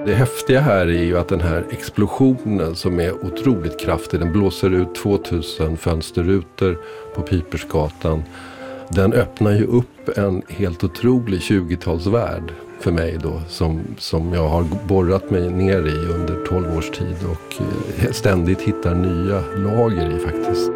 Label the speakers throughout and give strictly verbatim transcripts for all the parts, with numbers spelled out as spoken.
Speaker 1: Det häftiga här är ju att den här explosionen som är otroligt kraftig, den blåser ut tvåtusen fönsterrutor på Pipersgatan. Den öppnar ju upp en helt otrolig tjugotalsvärld för mig då, som, som jag har borrat mig ner i under tolv års tid och ständigt hittar nya lager i faktiskt.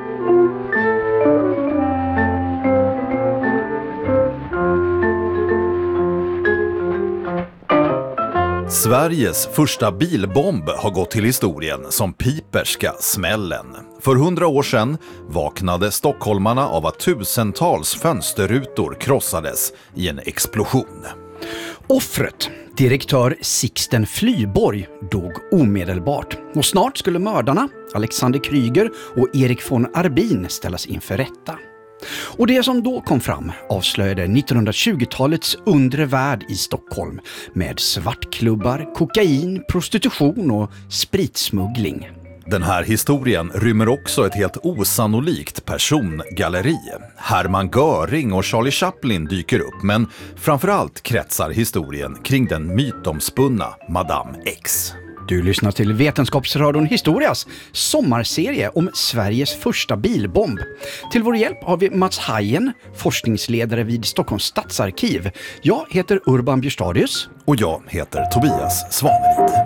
Speaker 2: Sveriges första bilbomb har gått till historien som Piperska smällen. För hundra år sedan vaknade stockholmarna av att tusentals fönsterrutor krossades i en explosion.
Speaker 3: Offret, direktör Sixten Flyborg, dog omedelbart. Och snart skulle mördarna, Alexander Kryger och Erik von Arbin, ställas inför rätta. Och det som då kom fram avslöjade nittonhundratjugotalets undre värld i Stockholm med svartklubbar, kokain, prostitution och spritsmuggling.
Speaker 2: Den här historien rymmer också ett helt osannolikt persongalleri. Hermann Göring och Charlie Chaplin dyker upp, men framförallt kretsar historien kring den mytomspunna Madame X.
Speaker 3: Du lyssnar till Vetenskapsradion Historias sommarserie om Sveriges första bilbomb. Till vår hjälp har vi Mats Hajen, forskningsledare vid Stockholms stadsarkiv. Jag heter Urban Björstadius.
Speaker 2: Och jag heter Tobias Svanerid.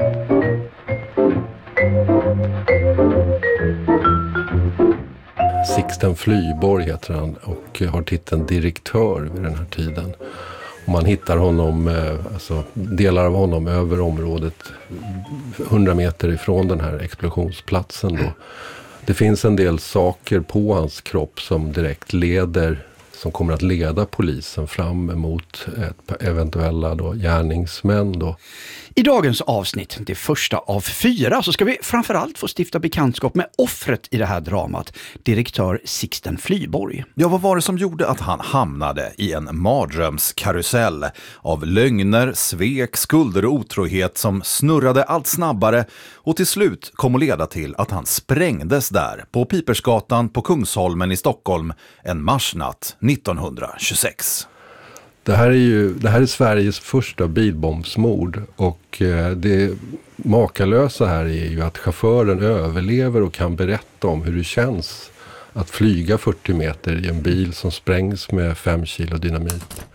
Speaker 1: Sixten Flyborg heter han och har titeln direktör vid den här tiden. Och man hittar honom, alltså delar av honom över området hundra meter ifrån den här explosionsplatsen då. Det finns en del saker på hans kropp som direkt leder, som kommer att leda polisen fram emot ett eventuella då gärningsmän då.
Speaker 3: I dagens avsnitt, det första av fyra, så ska vi framförallt få stifta bekantskap med offret i det här dramat, direktör Sixten Flyborg.
Speaker 2: Ja, vad var det som gjorde att han hamnade i en mardrömskarusell av lögner, svek, skulder och otrohet som snurrade allt snabbare och till slut kom att leda till att han sprängdes där på Pipersgatan på Kungsholmen i Stockholm en marsnatt nittonhundratjugosex.
Speaker 1: Det här är ju det här är Sveriges första bilbombsmord och eh, det makalösa här är ju att chauffören överlever och kan berätta om hur det känns att flyga fyrtio meter i en bil som sprängs med fem kilo dynamit.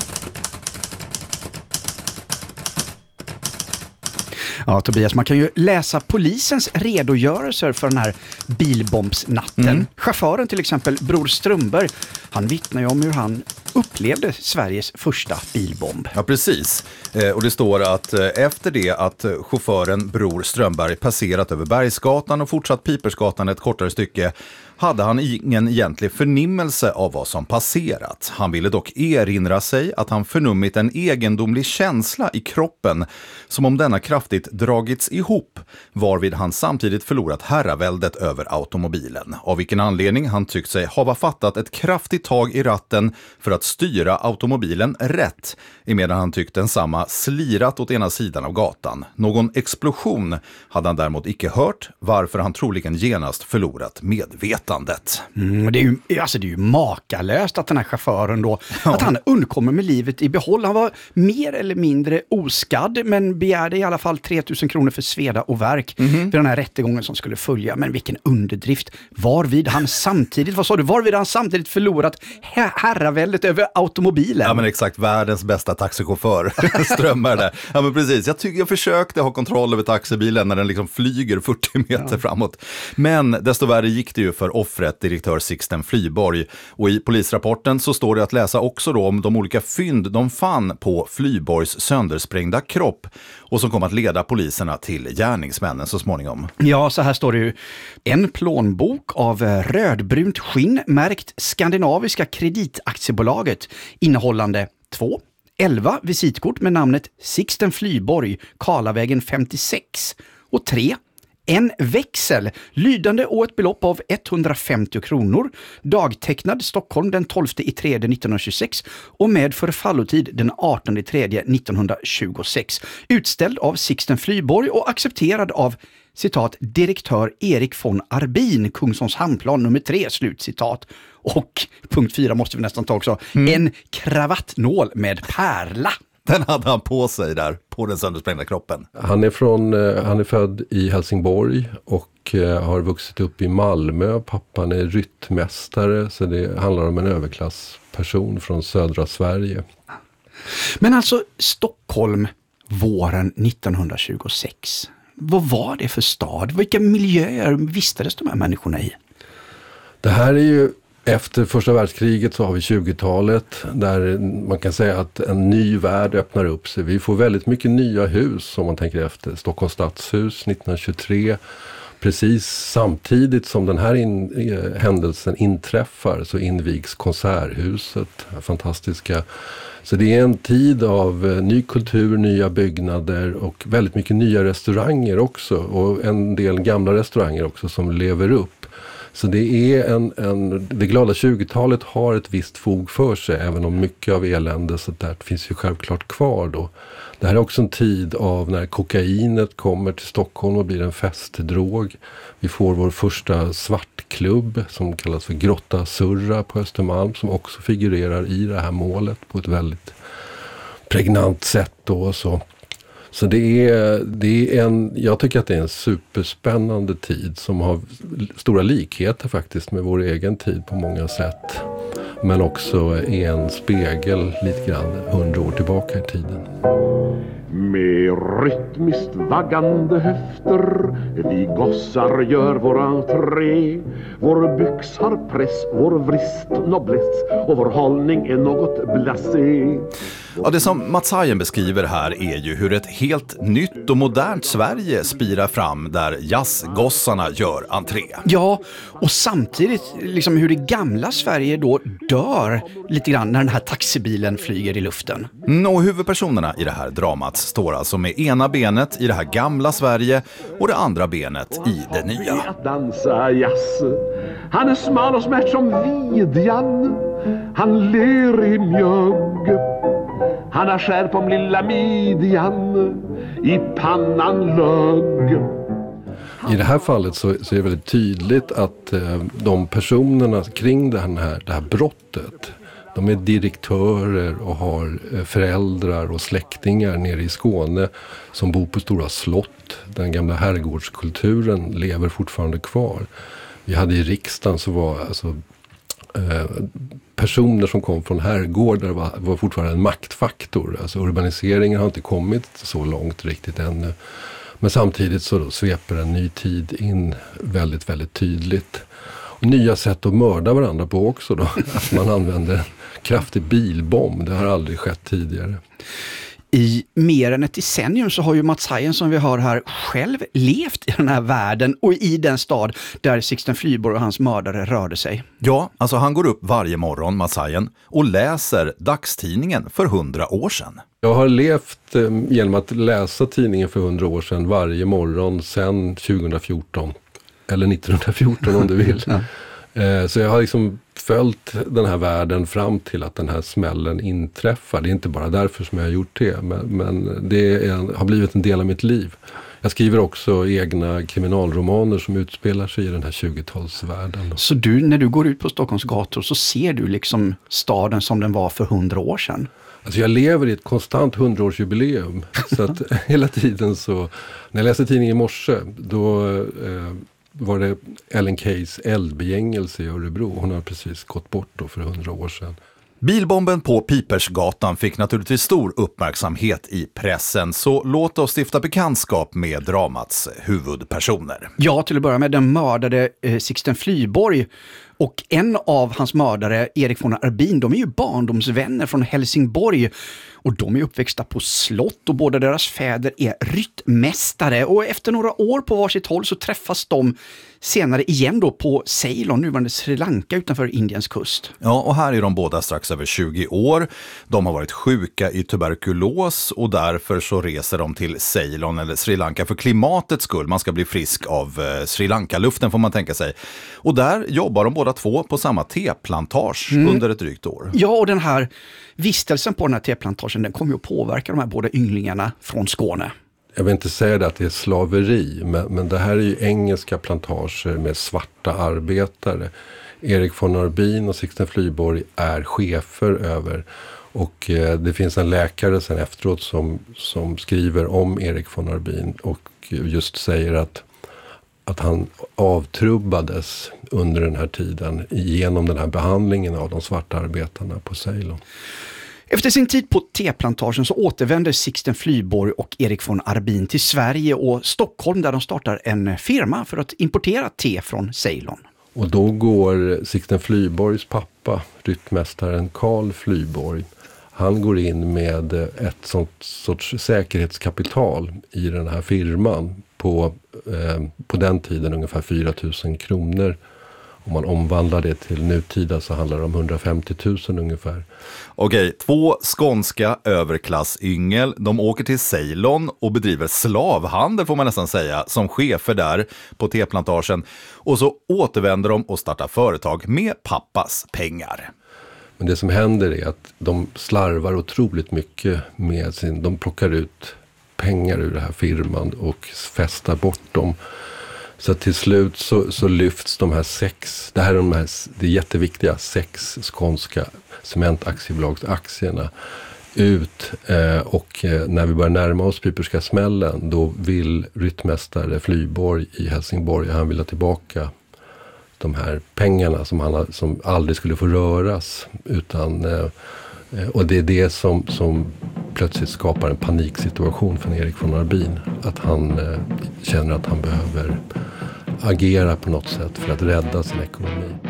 Speaker 3: Ja, Tobias, man kan ju läsa polisens redogörelser för den här bilbombsnatten. Mm. Chauffören till exempel, Bror Strömberg, han vittnar ju om hur han upplevde Sveriges första bilbomb.
Speaker 2: Ja, precis. Eh, och det står att eh, efter det att eh, chauffören Bror Strömberg passerat över Bergsgatan och fortsatt Pipersgatan ett kortare stycke hade han ingen egentlig förnimmelse av vad som passerat. Han ville dock erinra sig att han förnummit en egendomlig känsla i kroppen som om denna kraftigt dragits ihop, varvid han samtidigt förlorat herraväldet över automobilen. Av vilken anledning han tyckt sig ha fattat ett kraftigt tag i ratten för att styra automobilen rätt, emedan han tyckte densamma slirat åt ena sidan av gatan. Någon explosion hade han däremot icke hört, varför han troligen genast förlorat medvetandet.
Speaker 3: Mm, det, är ju, alltså det är ju makalöst att den här chauffören då, ja. att han undkommer med livet i behåll. Han var mer eller mindre oskadd, men begärde i alla fall tre tusen kronor för sveda och verk mm-hmm. vid den här rättegången som skulle följa. Men vilken underdrift. Varvid han samtidigt, vad sa du, varvid han samtidigt förlorat her- herraväldet över automobilen.
Speaker 2: Ja, men exakt, världens bästa taxichaufför Strömberg där. Ja, men precis. Jag tycker jag försökte ha kontroll över taxibilen när den liksom flyger fyrtio meter ja. framåt. Men desto värre gick det ju för offret, direktör Sixten Flyborg. Och i polisrapporten så står det att läsa också då om de olika fynd de fann på Flyborgs söndersprängda kropp och som kom att leda poliserna till gärningsmännen så småningom.
Speaker 3: Ja, så här står det ju. En plånbok av rödbrunt skinn märkt Skandinaviska Kreditaktiebolaget innehållande två elva visitkort med namnet Sixten Flyborg, Karlavägen femtiosex och tre en växel, lydande och ett belopp av etthundrafemtio kronor, dagtecknad Stockholm den tolfte i tredje nittonhundratjugosex och med förfallotid den artonde i tredje nittonhundratjugosex. Utställd av Sixten Flyborg och accepterad av citat, direktör Erik von Arbin, Kungsholms hamnplan nummer tre, slut citat. Och punkt fyra måste vi nästan ta också. Mm. En kravattnål med pärla.
Speaker 2: Den hade han på sig där på på den söndersprängda kroppen?
Speaker 1: Han är, från, han är född i Helsingborg och har vuxit upp i Malmö. Pappan är ryttmästare, så det handlar om en överklassperson från södra Sverige.
Speaker 3: Men alltså Stockholm våren nittonhundratjugosex. Vad var det för stad? Vilka miljöer vistades de här människorna i?
Speaker 1: Det här är ju efter första världskriget, så har vi tjugotalet där man kan säga att en ny värld öppnar upp sig. Vi får väldigt mycket nya hus om man tänker efter. Stockholms stadshus nittonhundratjugotre. Precis samtidigt som den här in, eh, händelsen inträffar så invigs Konserthuset. Fantastiska. Så det är en tid av eh, ny kultur, nya byggnader och väldigt mycket nya restauranger också. Och en del gamla restauranger också som lever upp. Så det är en, en, det glada tjugotalet har ett visst fog för sig, även om mycket av elände så där finns ju självklart kvar då. Det här är också en tid av när kokainet kommer till Stockholm och blir en festdrog. Vi får vår första svartklubb som kallas för Grotta Surra på Östermalm, som också figurerar i det här målet på ett väldigt pregnant sätt då. Så. Så det är, det är en, jag tycker att det är en superspännande tid som har stora likheter faktiskt med vår egen tid på många sätt. Men också är en spegel lite grann hundra år tillbaka i tiden.
Speaker 4: Med rytmiskt vaggande höfter vi gossar gör vår entré. Vår byx har press, vår vrist nobless och vår hållning är något blasé.
Speaker 2: Ja, det som Mats Hajen beskriver här är ju hur ett helt nytt och modernt Sverige spirar fram där jazzgossarna gör entré.
Speaker 3: Ja, och samtidigt liksom hur det gamla Sverige då dör lite grann när den här taxibilen flyger i luften.
Speaker 2: Mm, och huvudpersonerna i det här dramat står alltså med ena benet i det här gamla Sverige och det andra benet i det nya.
Speaker 4: Att dansa jazz. Han är smal och smärt som vidjan. Han ler i mjög. Han har skär på lilla midjan. I pannan lög.
Speaker 1: I det här fallet så, så är det väldigt tydligt att eh, de personerna kring den här, det här brottet, de är direktörer och har eh, föräldrar och släktingar nere i Skåne som bor på stora slott. Den gamla herrgårdskulturen lever fortfarande kvar. Vi hade i riksdagen så var alltså eh, personer som kom från herrgårdar var, var fortfarande en maktfaktor. Alltså urbaniseringen har inte kommit så långt riktigt ännu. Men samtidigt så då sveper en ny tid in väldigt, väldigt tydligt. Och nya sätt att mörda varandra på också då. Att man använder en kraftig bilbomb. Det har aldrig skett tidigare.
Speaker 3: I mer än ett decennium så har ju Mats Hajen, som vi hör här, själv levt i den här världen och i den stad där Sixten Flyborg och hans mördare rörde sig.
Speaker 2: Ja, alltså han går upp varje morgon, Mats Hajen, och läser dagstidningen för hundra år sedan.
Speaker 1: Jag har levt eh, genom att läsa tidningen för hundra år sedan varje morgon sedan tjugohundrafjorton. Eller nittonhundrafjorton om du vill. Ja. Eh, så jag har liksom följt den här världen fram till att den här smällen inträffar. Det är inte bara därför som jag har gjort det, men, men det är, har blivit en del av mitt liv. Jag skriver också egna kriminalromaner som utspelar sig i den här tjugotalsvärlden.
Speaker 3: Så du, när du går ut på Stockholms gator så ser du liksom staden som den var för hundra år sedan?
Speaker 1: Alltså jag lever i ett konstant hundraårsjubileum. Så att hela tiden så, när jag läste tidningen i morse, då eh, var det Ellen Keys eldbegängelse i Örebro. Hon har precis gått bort då för hundra år sedan.
Speaker 2: Bilbomben på Pipersgatan fick naturligtvis stor uppmärksamhet i pressen, så låt oss stifta bekantskap med dramats huvudpersoner.
Speaker 3: Ja, till att börja med den mördade eh, Sixten Flyborg och en av hans mördare, Erik von Arbin, de är ju barndomsvänner från Helsingborg och de är uppväxta på slott och båda deras fäder är ryttmästare, och efter några år på varsitt håll så träffas de senare igen då på Ceylon, nuvarande Sri Lanka utanför Indiens kust.
Speaker 2: Ja, och här är de båda strax över tjugo år. De har varit sjuka i tuberkulos och därför så reser de till Ceylon eller Sri Lanka för klimatets skull. Man ska bli frisk av eh, Sri Lanka-luften får man tänka sig. Och där jobbar de båda två på samma teplantage mm. under ett drygt år.
Speaker 3: Ja, och den här vistelsen på den här teplantagen, den kommer ju att påverka de här båda ynglingarna från Skåne.
Speaker 1: Jag vill inte säga det att det är slaveri, men, men det här är ju engelska plantager med svarta arbetare. Erik von Arbin och Sixten Flyborg är chefer över. Och eh, det finns en läkare sen efteråt som, som skriver om Erik von Arbin och just säger att, att han avtrubbades under den här tiden genom den här behandlingen av de svarta arbetarna på Ceylon.
Speaker 3: Efter sin tid på teplantagen så återvänder Sixten Flyborg och Erik von Arbin till Sverige och Stockholm där de startar en firma för att importera te från Ceylon.
Speaker 1: Och då går Sixten Flyborgs pappa, ryttmästaren Carl Flyborg, han går in med ett sånt sorts säkerhetskapital i den här firman på, eh, på den tiden ungefär fyra tusen kronor. Om man omvandlar det till nutida så handlar det om hundrafemtio tusen ungefär.
Speaker 2: Okej, två skånska överklassyngel, de åker till Ceylon och bedriver slavhandel får man nästan säga, som chefer där på teplantagen. Och så återvänder de och startar företag med pappas pengar.
Speaker 1: Men det som händer är att de slarvar otroligt mycket med sin, de plockar ut pengar ur den här firman och festar bort dem. Så till slut så, så lyfts de här sex, det här är de här, det är jätteviktiga sex skånska cementaktiebolags-aktierna ut eh, och eh, när vi börjar närma oss Piperska smällen då vill ryttmästare Flyborg i Helsingborg, han vill ha tillbaka de här pengarna som, han, som aldrig skulle få röras utan, eh, och det är det som, som plötsligt skapar en paniksituation för Erik von Arbin, att han eh, känner att han behöver agera på något sätt för att rädda sin ekonomi.